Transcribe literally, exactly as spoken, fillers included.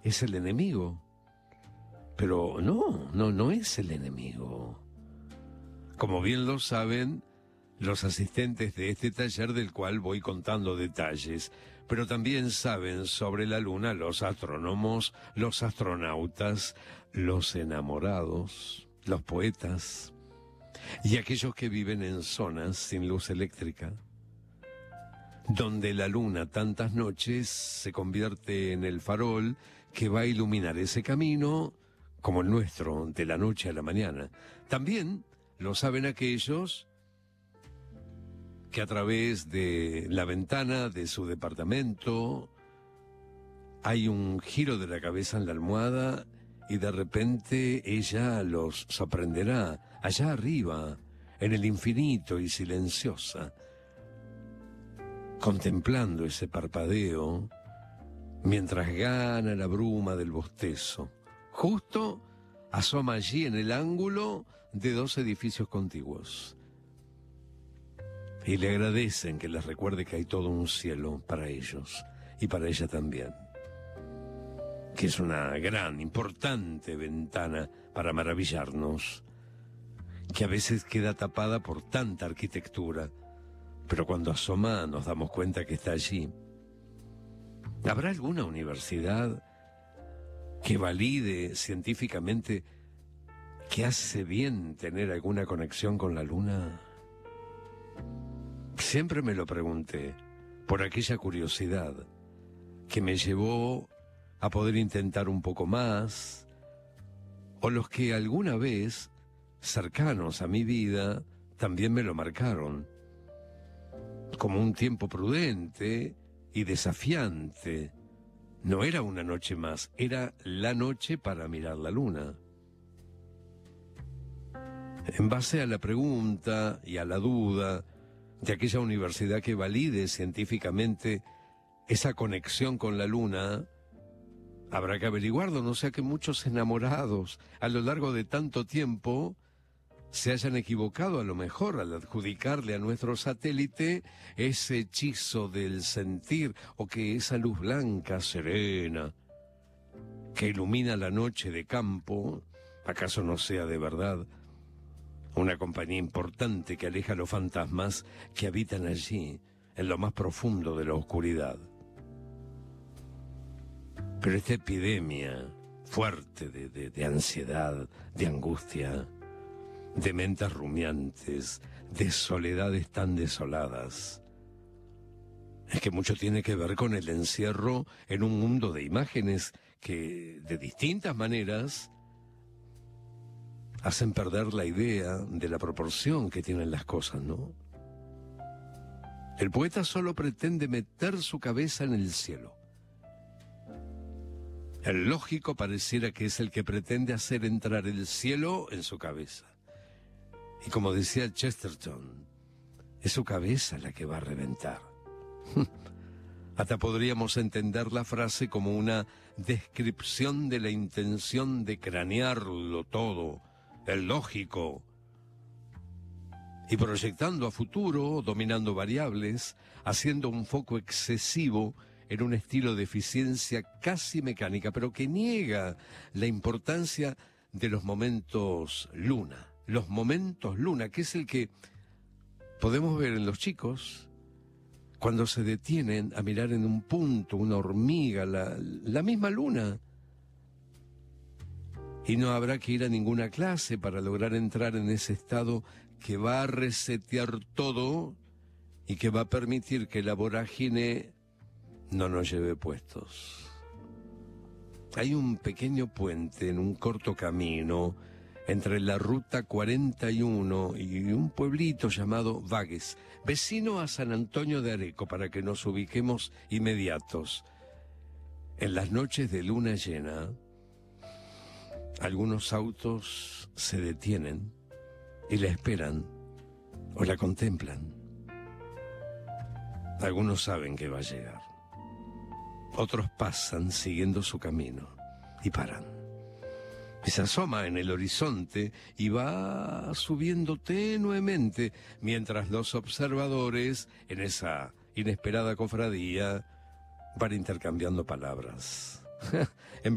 es el enemigo. Pero no, no, no es el enemigo. Como bien lo saben los asistentes de este taller del cual voy contando detalles, pero también saben sobre la luna los astrónomos, los astronautas, los enamorados, los poetas y aquellos que viven en zonas sin luz eléctrica, donde la luna tantas noches se convierte en el farol que va a iluminar ese camino como el nuestro, de la noche a la mañana. También lo saben aquellos que a través de la ventana de su departamento hay un giro de la cabeza en la almohada y de repente ella los sorprenderá allá arriba, en el infinito y silenciosa, contemplando ese parpadeo mientras gana la bruma del bostezo. Justo asoma allí en el ángulo de dos edificios contiguos. Y le agradecen que les recuerde que hay todo un cielo para ellos y para ella también. Que es una gran, importante ventana para maravillarnos, que a veces queda tapada por tanta arquitectura, pero cuando asoma nos damos cuenta que está allí. ¿Habrá alguna universidad que valide científicamente que hace bien tener alguna conexión con la luna? Siempre me lo pregunté, por aquella curiosidad que me llevó a poder intentar un poco más, o los que alguna vez, cercanos a mi vida, también me lo marcaron, como un tiempo prudente y desafiante. No era una noche más, era la noche para mirar la luna. En base a la pregunta y a la duda de aquella universidad que valide científicamente esa conexión con la luna, habrá que averiguarlo, no sea que muchos enamorados a lo largo de tanto tiempo se hayan equivocado a lo mejor al adjudicarle a nuestro satélite ese hechizo del sentir, o que esa luz blanca, serena, que ilumina la noche de campo, acaso no sea de verdad una compañía importante que aleja a los fantasmas que habitan allí, en lo más profundo de la oscuridad. Pero esta epidemia fuerte de, de, de ansiedad, de angustia, de mentes rumiantes, de soledades tan desoladas, es que mucho tiene que ver con el encierro en un mundo de imágenes que de distintas maneras hacen perder la idea de la proporción que tienen las cosas, ¿no? El poeta solo pretende meter su cabeza en el cielo. El lógico pareciera que es el que pretende hacer entrar el cielo en su cabeza. Y como decía Chesterton, es su cabeza la que va a reventar. Hasta podríamos entender la frase como una descripción de la intención de cranearlo todo, el lógico, y proyectando a futuro, dominando variables, haciendo un foco excesivo en un estilo de eficiencia casi mecánica, pero que niega la importancia de los momentos luna. Los momentos luna, que es el que podemos ver en los chicos cuando se detienen a mirar en un punto, una hormiga, la, la misma luna. Y no habrá que ir a ninguna clase para lograr entrar en ese estado que va a resetear todo y que va a permitir que la vorágine no nos lleve puestos. Hay un pequeño puente en un corto camino entre la ruta cuarenta y uno y un pueblito llamado Vagues, vecino a San Antonio de Areco, para que nos ubiquemos inmediatos. En las noches de luna llena, algunos autos se detienen y la esperan o la contemplan. Algunos saben que va a llegar. Otros pasan siguiendo su camino y paran. Y se asoma en el horizonte y va subiendo tenuemente mientras los observadores en esa inesperada cofradía van intercambiando palabras. En